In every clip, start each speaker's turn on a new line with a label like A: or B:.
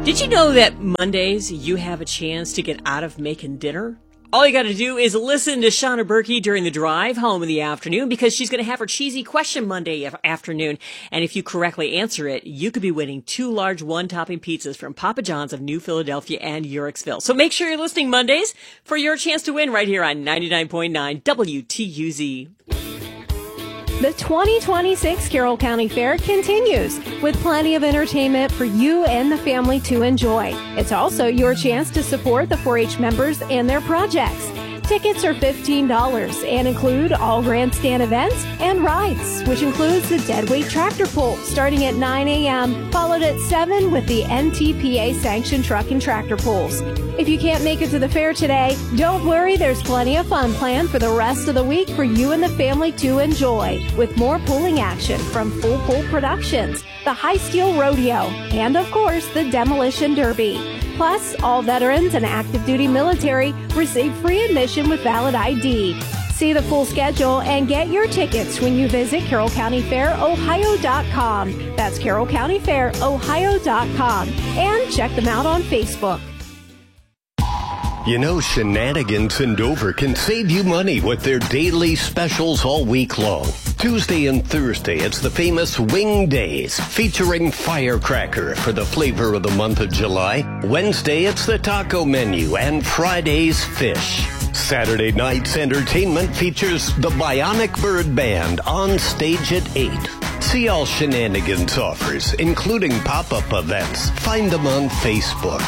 A: Did you know that Mondays you have a chance to get out of making dinner? All you got to do is listen to Shauna Berkey during the drive home in the afternoon, because she's going to have her cheesy question Monday afternoon. And if you correctly answer it, you could be winning 2 large one-topping pizzas from Papa John's of New Philadelphia and Uhrichsville. So make sure you're listening Mondays for your chance to win right here on 99.9 WTUZ.
B: The 2026 Carroll County Fair continues with plenty of entertainment for you and the family to enjoy. It's also your chance to support the 4-H members and their projects. Tickets are $15 and include all grandstand events and rides, which includes the deadweight tractor pull starting at 9 a.m., followed at 7 with the NTPA sanctioned truck and tractor pulls. If you can't make it to the fair today, don't worry, there's plenty of fun planned for the rest of the week for you and the family to enjoy, with more pulling action from Full Pull Productions, the High Steel Rodeo, and of course the Demolition Derby. Plus, all veterans and active duty military receive free admission with valid ID. See the full schedule and get your tickets when you visit CarrollCountyFairOhio.com. That's CarrollCountyFairOhio.com. And check them out on Facebook.
C: You know, Shenanigans in Dover can save you money with their daily specials all week long. Tuesday and Thursday, it's the famous Wing Days, featuring firecracker for the flavor of the month of July. Wednesday, it's the taco menu, and Friday's fish. Saturday night's entertainment features the Bionic Bird Band on stage at 8. See all Shenanigans offers, including pop-up events. Find them on Facebook.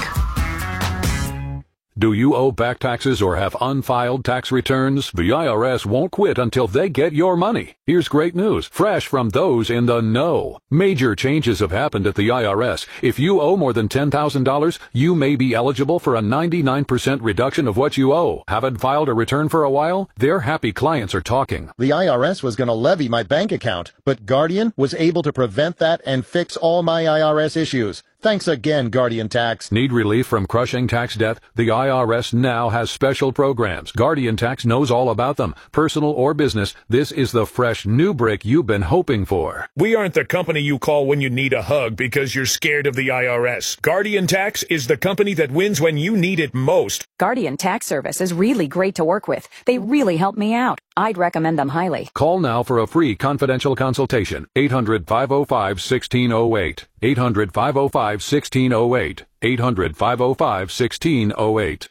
D: Do you owe back taxes or have unfiled tax returns? The IRS won't quit until they get your money. Here's great news, fresh from those in the know. Major changes have happened at the IRS. If you owe more than $10,000, you may be eligible for a 99% reduction of what you owe. Haven't filed a return for a while? Their happy clients are talking.
E: The IRS was going to levy my bank account, but Guardian was able to prevent that and fix all my IRS issues. Thanks again, Guardian Tax.
D: Need relief from crushing tax debt? The IRS now has special programs. Guardian Tax knows all about them. Personal or business, this is the fresh new brick you've been hoping for.
F: We aren't the company you call when you need a hug because you're scared of the IRS. Guardian Tax is the company that wins when you need it most.
G: Guardian Tax Service is really great to work with. They really help me out. I'd recommend them highly.
D: Call now for a free confidential consultation. 800-505-1608. 800-505-1608. 800-505-1608.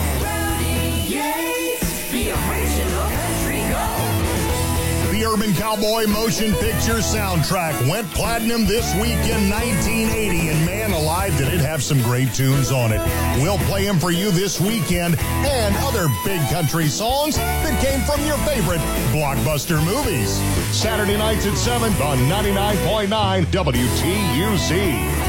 H: The Urban Cowboy motion picture soundtrack went platinum this week in 1980, and man alive, did it have some great tunes on it. We'll play them for you this weekend, and other big country songs that came from your favorite blockbuster movies. Saturday nights at 7 on 99.9 WTUZ.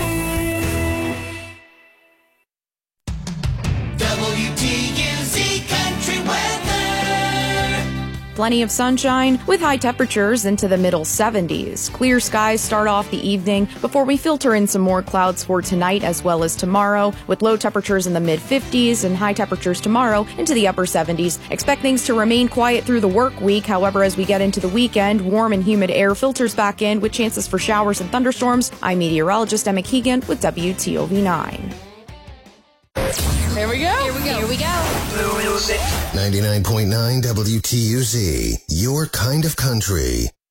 I: WTUZ Country Weather.
J: Plenty of sunshine with high temperatures into the middle 70s. Clear skies start off the evening before we filter in some more clouds for tonight as well as tomorrow, with low temperatures in the mid 50s and high temperatures tomorrow into the upper 70s. Expect things to remain quiet through the work week. However, as we get into the weekend, warm and humid air filters back in with chances for showers and thunderstorms. I'm meteorologist Emma Keegan with WTOV9.
I: Here we go. Here we go. Here we go.
C: 99.9 WTUZ, your kind of country.